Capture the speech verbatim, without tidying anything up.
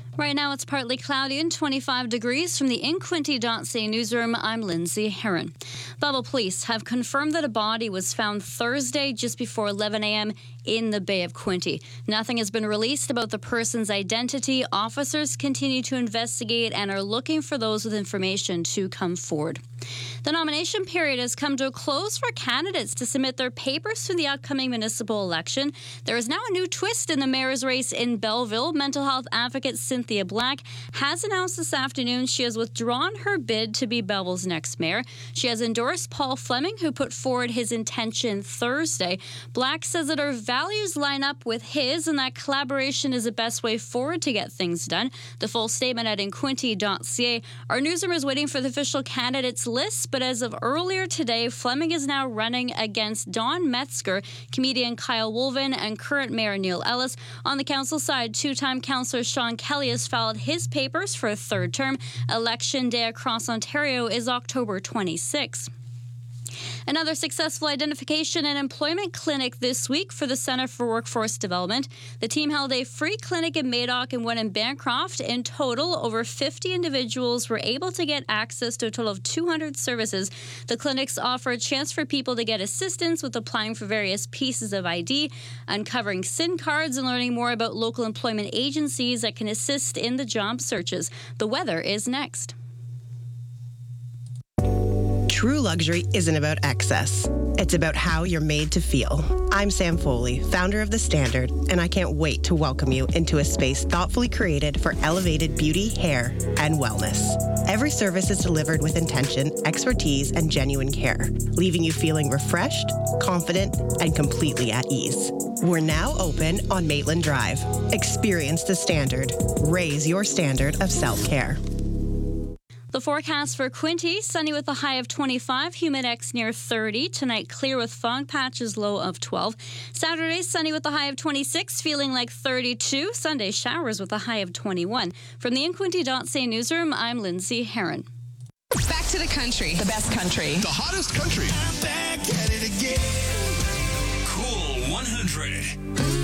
Right now it's partly cloudy and twenty-five degrees. From the inquinty dot c a newsroom, I'm Lindsay Heron. Belleville police have confirmed that a body was found Thursday just before eleven a.m. in the Bay of Quinte. Nothing has been released about the person's identity. Officers continue to investigate and are looking for those with information to come forward. The nomination period has come to a close for candidates to submit their papers for the upcoming municipal election. There is now a new twist in the mayor's race in Belleville. Mental health advocate Cynthia Black has announced this afternoon she has withdrawn her bid to be Belleville's next mayor. She has endorsed Paul Fleming, who put forward his intention Thursday. Black says that her values line up with his and that collaboration is the best way forward to get things done. The full statement at inquinty dot c a. Our newsroom is waiting for the official candidates list, but as of earlier today, Fleming is now running against Don Metzger, comedian Kyle Wolven, and current mayor Neil Ellis. On the council side, two-time councillor Sean Kelly has filed his papers for a third term. Election day across Ontario is October twenty-sixth. Another successful identification and employment clinic this week for the Centre for Workforce Development. The team held a free clinic in Madoc and one in Bancroft. In total, over fifty individuals were able to get access to a total of two hundred services. The clinics offer a chance for people to get assistance with applying for various pieces of I D, uncovering S I N cards, and learning more about local employment agencies that can assist in the job searches. The weather is next. True luxury isn't about excess. It's about how you're made to feel. I'm Sam Foley, founder of The Standard, and I can't wait to welcome you into a space thoughtfully created for elevated beauty, hair, and wellness. Every service is delivered with intention, expertise, and genuine care, leaving you feeling refreshed, confident, and completely at ease. We're now open on Maitland Drive. Experience The Standard. Raise your standard of self-care. The forecast for Quinte, sunny with a high of twenty-five, humidex near thirty. Tonight, clear with fog patches, low of twelve. Saturday, sunny with a high of twenty-six, feeling like thirty-two. Sunday, showers with a high of twenty-one. From the inquinty dot c a newsroom, I'm Lindsay Heron. Back to the country. The best country. The hottest country. I'm back at it again. Cool one hundred.